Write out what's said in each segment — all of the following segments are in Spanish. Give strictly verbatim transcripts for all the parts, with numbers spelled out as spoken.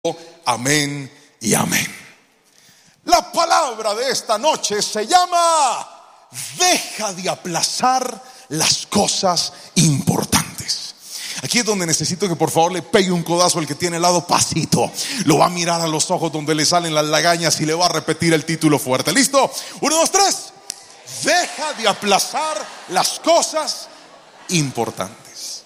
Amén y amén. La palabra de esta noche se llama: deja de aplazar las cosas importantes. Aquí es donde necesito que por favor le pegue un codazo al que tiene al lado pasito. Lo va a mirar a los ojos donde le salen las lagañas y le va a repetir el título fuerte. ¿Listo? Uno, dos, tres. Deja de aplazar las cosas importantes.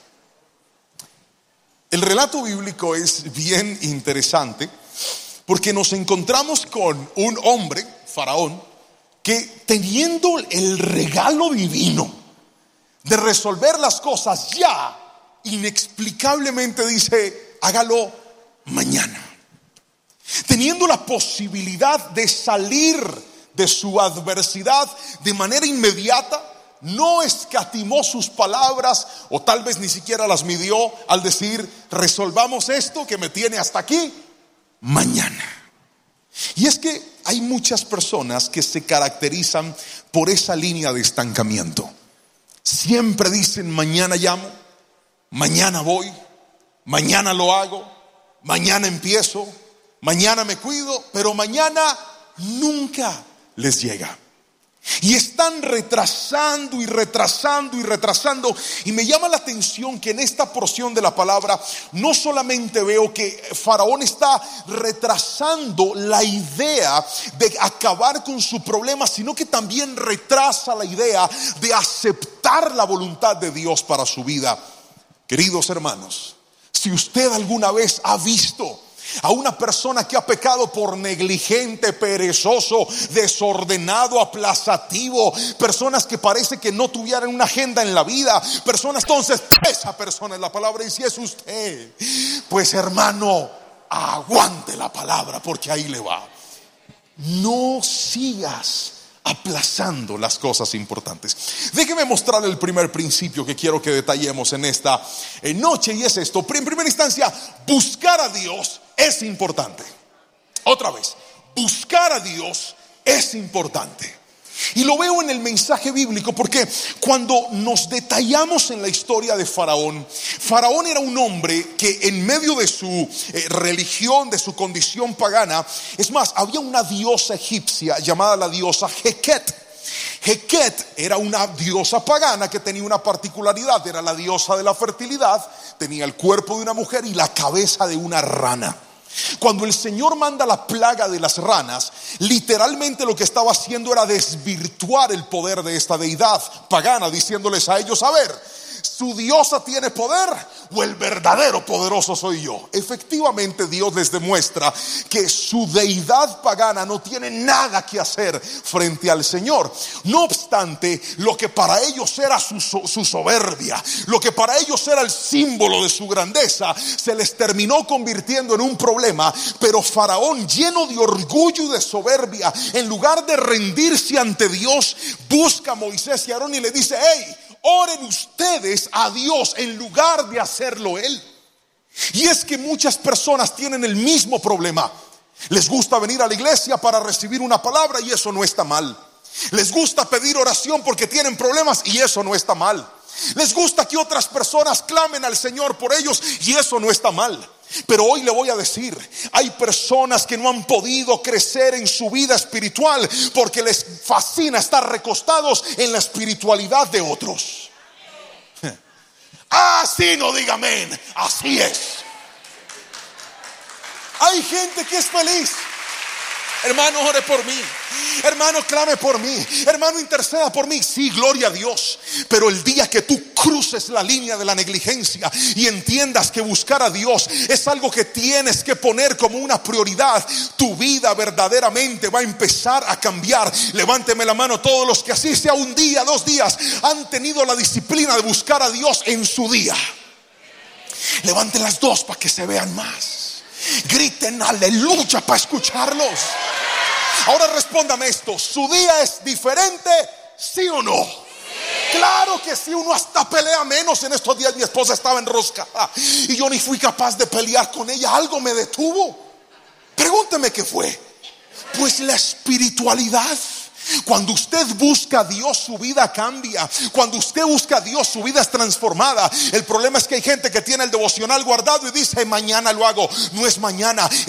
El relato bíblico es bien interesante porque nos encontramos con un hombre, Faraón, que teniendo el regalo divino de resolver las cosas ya, inexplicablemente dice: hágalo mañana. Teniendo la posibilidad de salir de su adversidad de manera inmediata, no escatimó sus palabras, o tal vez ni siquiera las midió, al decir: resolvamos esto que me tiene hasta aquí mañana. Y es que hay muchas personas que se caracterizan por esa línea de estancamiento. Siempre dicen: mañana llamo, mañana voy, mañana lo hago, mañana empiezo, mañana me cuido, pero mañana nunca les llega. Y están retrasando y retrasando y retrasando. Y me llama la atención que en esta porción de la palabra no solamente veo que Faraón está retrasando la idea de acabar con su problema, sino que también retrasa la idea de aceptar la voluntad de Dios para su vida. Queridos hermanos, si usted alguna vez ha visto a una persona que ha pecado por negligente, perezoso, desordenado, aplazativo, personas que parece que no tuvieran una agenda en la vida, personas, entonces esa persona es la palabra. Y si es usted, pues hermano, aguante la palabra, porque ahí le va. No sigas aplazando las cosas importantes. Déjeme mostrarle el primer principio que quiero que detallemos en esta noche, y es esto. En primera instancia, buscar a Dios es importante. Otra vez, buscar a Dios es importante. Y lo veo en el mensaje bíblico porque cuando nos detallamos en la historia de Faraón, Faraón era un hombre que en medio de su eh, religión, de su condición pagana, es más, había una diosa egipcia llamada la diosa Heket. Heket era una diosa pagana que tenía una particularidad: era la diosa de la fertilidad, tenía el cuerpo de una mujer y la cabeza de una rana. Cuando el Señor manda la plaga de las ranas, literalmente lo que estaba haciendo era desvirtuar el poder de esta deidad pagana, diciéndoles a ellos: a ver, ¿su diosa tiene poder o el verdadero poderoso soy yo? Efectivamente, Dios les demuestra que su deidad pagana no tiene nada que hacer frente al Señor. No obstante, lo que para ellos era su, su soberbia, lo que para ellos era el símbolo de su grandeza, se les terminó convirtiendo en un problema. Pero Faraón, lleno de orgullo y de soberbia, en lugar de rendirse ante Dios, busca a Moisés y a Aarón y le dice: hey, oren ustedes a Dios en lugar de hacerlo Él. Y es que muchas personas tienen el mismo problema. Les gusta venir a la iglesia para recibir una palabra, y eso no está mal. Les gusta pedir oración porque tienen problemas, y eso no está mal. Les gusta que otras personas clamen al Señor por ellos, y eso no está mal. Pero hoy le voy a decir: hay personas que no han podido crecer en su vida espiritual porque les fascina estar recostados en la espiritualidad de otros. Así no diga amén, así es. Hay gente que es feliz. Hermano, ore por mí. Hermano, clame por mí. Hermano, interceda por mí. Sí, gloria a Dios. Pero el día que tú cruces la línea de la negligencia y entiendas que buscar a Dios es algo que tienes que poner como una prioridad, tu vida verdaderamente va a empezar a cambiar. Levánteme la mano todos los que, así sea un día, dos días, han tenido la disciplina de buscar a Dios en su día. Levanten las dos para que se vean más. Griten aleluya para escucharlos. Ahora respóndame esto: ¿su día es diferente? ¿Sí o no? Sí. Claro que sí. Uno hasta pelea menos. En estos días mi esposa estaba enroscada y yo ni fui capaz de pelear con ella. Algo me detuvo. Pregúnteme qué fue. Pues la espiritualidad. Cuando usted busca a Dios, su vida cambia. Cuando usted busca a Dios, su vida es transformada. El problema es que hay gente que tiene el devocional guardado y dice mañana lo hago. No es mañana.